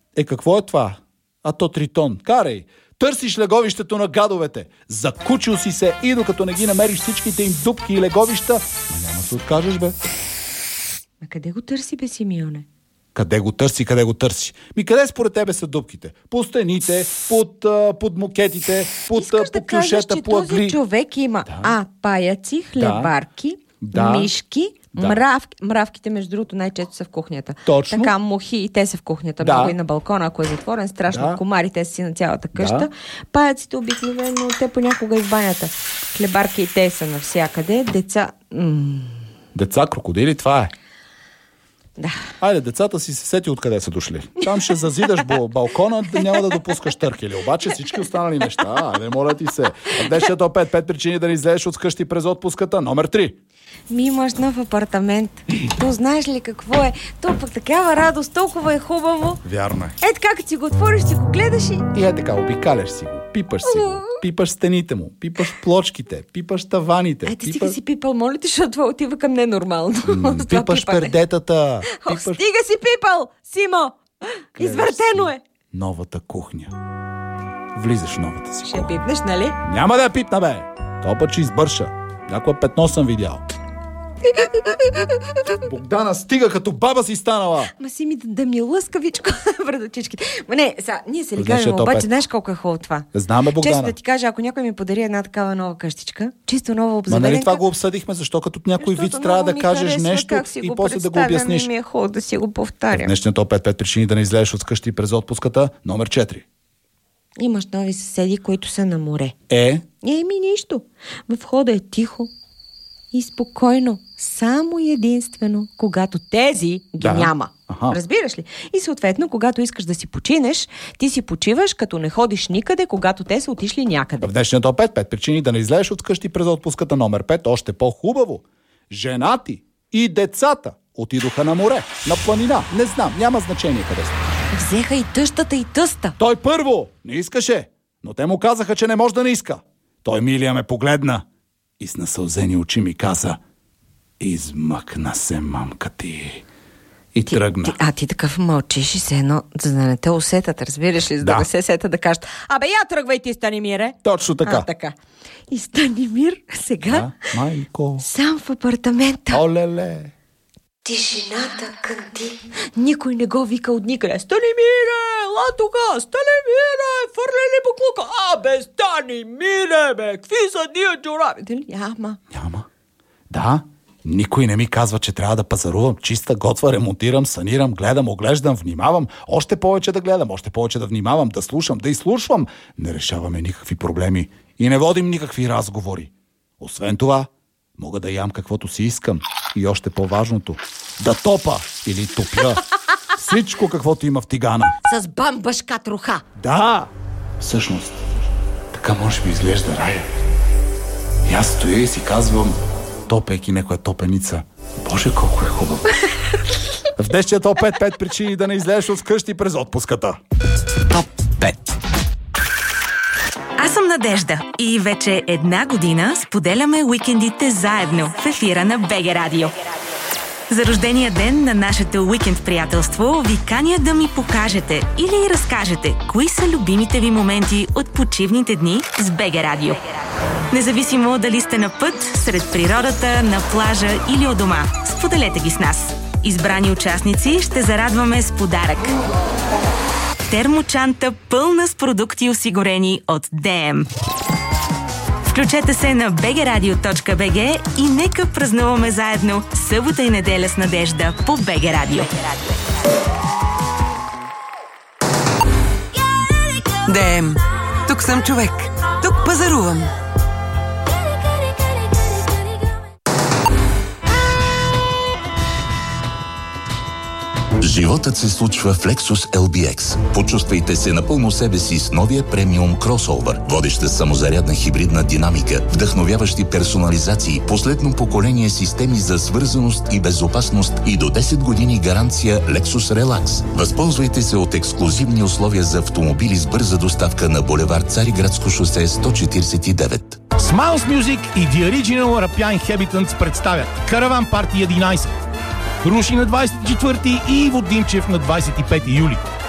Какво е това? А то Тритон. Карай! Търсиш леговището на гадовете. Закучил си се и докато не ги намериш всичките им дупки и леговища, няма да се откажеш, бе. А къде го търси, бе, Симеоне? Къде го търси? Къде според тебе са дупките? По стените, под мокетите, по да кюшета, че по ъгли. Този човек има паяци, хлебарки, мишки, мравките, между другото, най-често са в кухнята. Точно. Така, мухи и те са в кухнята. Много и на балкона, ако е затворен, страшно. Комари, те са си на цялата къща. Паяците обикновено, те понякога и в банята. Хлебарки и те са навсякъде. Деца... Деца, крокодили, това е. Да. Айде, децата си се сети откъде са дошли. Там ще зазидаш балкона, няма да допускаш търкели. Обаче всички останали неща, айде, моля ти се. Днешното 5 причини да не излезеш от къщи през отпуската. Номер 3. Имаш нов апартамент. То знаеш ли какво е? То пък такава радост, толкова е хубаво. Вярно е. Така, като си го отвориш, си го гледаш и така, обикаляш си го, пипаш си го, пипаш стените му, пипаш плочките, пипаш таваните. Стига си пипал, моля ти, защото това отива към ненормално. Пипаш пердетата. Стига си пипал, Симо! Извъртено е! Новата кухня. Влизаш в новата си кухня. Ще пипнеш, нали? Няма да я пипна, бе! Това път ще избърша. Някое петно съм видял. Богдана, стига, като баба си станала. Си ми да ми лъскавичко пред очичките. Не, ние се ли кажем, обаче знаеш колко е хубаво това? Знам, бе, Богдана. Често да ти кажа, ако някой ми подари една такава нова къщичка, чисто нова обзаведенка... Нали това го обсъдихме, защо като някой вид трябва да кажеш нещо и после да го обясниш. Ми е хубаво да си го повтарям. Днешният 5 причини да не излезеш от къщи през отпуската. Номер 4. Имаш нови съседи, които са на море. Нищо. В входа е тихо и спокойно. Само и единствено, когато тези ги няма. Разбираш ли? И съответно, когато искаш да си починеш, ти си почиваш, като не ходиш никъде, когато те са отишли някъде. В днешния 5 причини да не излезеш от къщи през отпуската. Номер 5, още по-хубаво. Женати и децата отидоха на море, на планина. Не знам, няма значение къде са. Взеха и тъщата и тъста. Той първо не искаше, но те му казаха, че не може да не иска. Той, милия, ме погледна и с насълзени очи ми каза: измъкна се, мамка ти. И тръгна. Ти такъв мълчиш и се едно, за да не те усетят, разбираш ли, за да не се сета да кажат: я тръгвай ти, Станимире. Точно така. Така. И Станимир сега майко, сам в апартамента. Олеле. Тишината кънти. Никой не го вика от никъде. Станимире, ела тука, Станимире, фърли ли буклука? Бе, Станимире, бе, какви са тия чорапи? Няма. Да, никой не ми казва, че трябва да пазарувам, чиста, готва, ремонтирам, санирам, гледам, оглеждам, внимавам. Още повече да гледам, още повече да внимавам, да слушам, да изслушвам. Не решаваме никакви проблеми и не водим никакви разговори. Освен това, мога да ям каквото си искам. И още по-важното, да топа или топля всичко, каквото има в тигана. С бамбашка труха. Да, всъщност, така може би изглежда рая. И аз стоя и си казвам, топейки някоя топеница: Боже, колко е хубаво. В днешния топ 5 причини да не излезеш от къщи през отпуската. Топ 5. Аз съм Надежда и вече 1 година споделяме уикендите заедно в ефира на БГ Радио. За рождения ден на нашето уикенд приятелство ви каня да ми покажете или разкажете кои са любимите ви моменти от почивните дни с БГ Радио. Независимо дали сте на път, сред природата, на плажа или у дома, споделете ги с нас. Избрани участници ще зарадваме с подарък. Термочанта пълна с продукти, осигурени от ДМ. Включете се на bgradio.bg и нека празнуваме заедно събота и неделя с Надежда по БГ Радио. ДМ. Тук съм човек. Тук пазарувам. Животът се случва в Lexus LBX. Почувствайте се напълно себе си с новия премиум кросовър. Водеща самозарядна хибридна динамика, вдъхновяващи персонализации, последно поколение системи за свързаност и безопасност и до 10 години гаранция Lexus Relax. Възползвайте се от ексклузивни условия за автомобили с бърза доставка на булевард Цариградско шосе 149. Smiles Music и The Original Arapian Inhabitants представят Caravan Party 11. Руши на 24 и Иво Димчев на 25 юли.